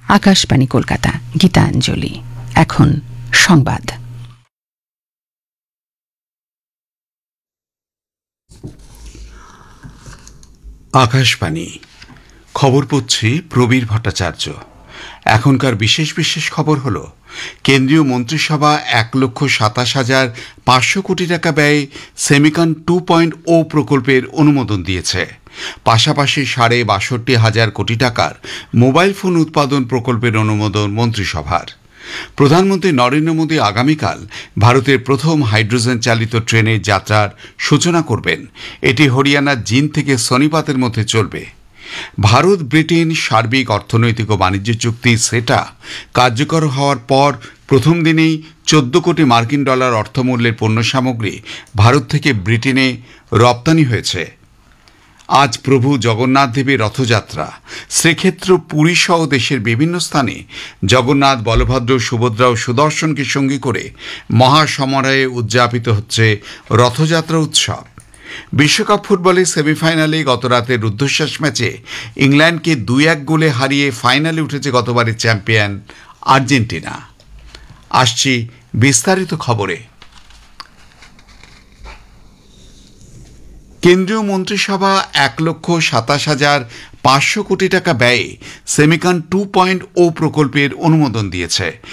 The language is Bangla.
আকাশবাণী কলকাতা, গীতাঞ্জলি। এখন সংবাদ। আকাশবাণী খবর পড়ছি প্রবীর ভট্টাচার্য। এখনকার বিশেষ বিশেষ খবর হল, কেন্দ্রীয় মন্ত্রিসভা ১,২৭,৫০০ কোটি টাকা ব্যয়ে সেমিকন 2.0 প্রকল্পের অনুমোদন দিয়েছে। পাশাপাশি ৬২,৫০০ কোটি টাকার মোবাইল ফোন উৎপাদন প্রকল্পের অনুমোদন মন্ত্রিসভার। প্রধানমন্ত্রী নরেন্দ্র মোদী আগামীকাল ভারতের প্রথম হাইড্রোজেন চালিত ট্রেনের যাত্রার সূচনা করবেন। এটি হরিয়ানার জিন্দ থেকে সোনিপতের মধ্যে চলবে। ভারত ব্রিটেন সার্বিক অর্থনৈতিক ও বাণিজ্য চুক্তি সেটা কার্যকর হওয়ার পর প্রথম দিনেই ১৪ কোটি মার্কিন ডলার অর্থমূল্যের পণ্য সামগ্রী ভারত থেকে ব্রিটেনে রপ্তানি হয়েছে। আজ প্রভু জগন্নাথ দেবের রথযাত্রা। শ্রীক্ষেত্র পুরী সহ দেশের বিভিন্ন স্থানে জগন্নাথ, বলভদ্র, সুভদ্রা ও সুদর্শনকে সঙ্গী করে মহাসমারোহে উদযাপিত হচ্ছে রথযাত্রা উৎসব। বিশ্বকাপ ফুটবলের সেমিফাইনালে গতরাতে রুদ্ধশ্বাস ম্যাচে ইংল্যান্ডকে ২-১ গোলে হারিয়ে ফাইনালে উঠেছে গতবারের চ্যাম্পিয়ন আর্জেন্টিনা। আসছি বিস্তারিত খবরে। কেন্দ্রীয় মন্ত্রিসভা ১,২৭,৫০০ কোটি টাকা ব্যয়ে সেমিকন 2.0 প্রকল্পের অনুমোদন দিয়েছে।